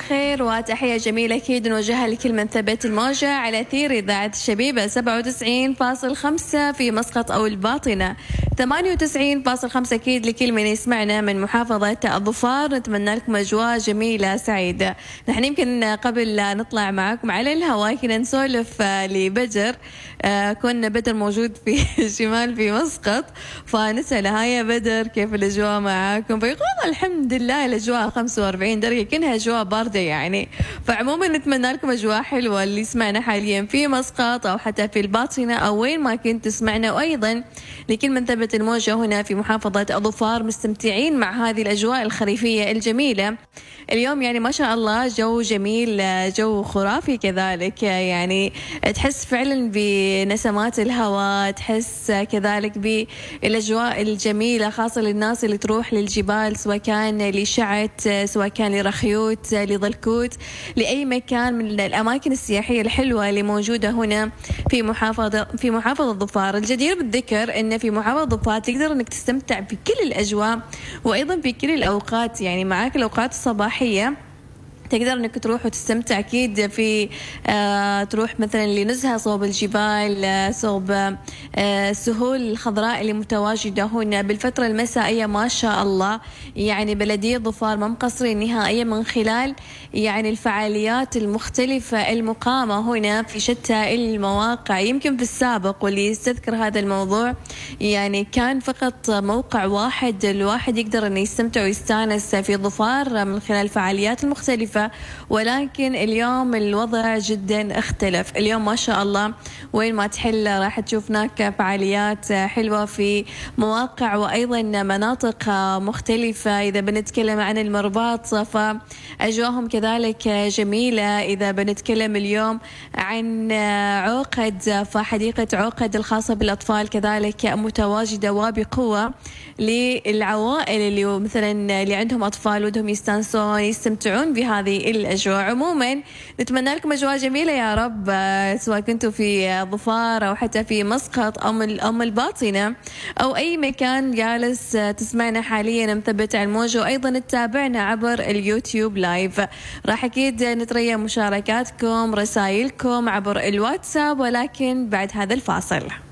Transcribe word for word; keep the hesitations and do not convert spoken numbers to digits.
الخير وتحية جميلة أكيد نوجهها لكل من ثبت الموجة على أثير إذاعة الشبيبة سبعة وتسعين فاصل خمسة في مسقط أو الباطنة، ثمانية وتسعين فاصل خمسة أكيد لكل من يسمعنا من محافظة الظفار. نتمنى لكم أجواء جميلة سعيدة. نحن يمكن قبل لا نطلع معكم على الهواء كنا نسولف لبدر، كنا بدر موجود في شمال في مسقط، فنسأله هيا بدر كيف الأجواء معاكم؟ فيقول الحمد لله الأجواء خمسة وأربعين درجة كأنها أجواء باردة يعني. فعموما نتمنى لكم أجواء حلوة اللي يسمعنا حاليا في مسقط أو حتى في الباطنة أو وين ما كنت تسمعنا، وأيضا لكل من ثبت الموجة هنا في محافظة الظفار مستمتعين مع هذه الأجواء الخريفية الجميلة. اليوم يعني ما شاء الله جو جميل، جو خرافي كذلك، يعني تحس فعلا بنسمات الهواء، تحس كذلك بالأجواء الجميلة خاصة للناس اللي تروح للجبال، سواء كان لشعت سواء كان لرخيوت لضلكوت لأي مكان من الأماكن السياحية الحلوة اللي موجودة هنا في محافظة في محافظة الظفار. الجدير بالذكر أن في محافظة الظفار تقدر أنك تستمتع بكل الأجواء وأيضا في كل الأوقات، يعني معاك الأوقات الصباحية تقدر انك تروح وتستمتع اكيد في آه تروح مثلا لنزهه صوب الجبال، آه صوب آه السهول الخضراء اللي متواجده هنا بالفتره المسائيه. ما شاء الله يعني بلديه ظفار ما مقصرين نهائيا من خلال يعني الفعاليات المختلفه المقامه هنا في شتى المواقع. يمكن في السابق واللي يستذكر هذا الموضوع يعني كان فقط موقع واحد الواحد يقدر انه يستمتع ويستانس في ظفار من خلال الفعاليات المختلفه، ولكن اليوم الوضع جدا اختلف. اليوم ما شاء الله وين ما تحل راح تشوف هناك فعاليات حلوة في مواقع وأيضا مناطق مختلفة. إذا بنتكلم عن المرباط فأجواهم كذلك جميلة. إذا بنتكلم اليوم عن عقد فحديقة عقد الخاصة بالأطفال كذلك متواجدة وبقوة للعوائل اللي مثلا اللي عندهم أطفال ودهم يستانسون يستمتعون بهذه الأجواء. عموما نتمنى لكم أجواء جميلة يا رب، سواء كنتوا في ظفار أو حتى في مسقط أو أم الباطنة أو أي مكان جالس تسمعنا حاليا مثبت على الموجة، وأيضا تتابعنا عبر اليوتيوب لايف. راح أكيد نتريا مشاركاتكم رسائلكم عبر الواتساب، ولكن بعد هذا الفاصل.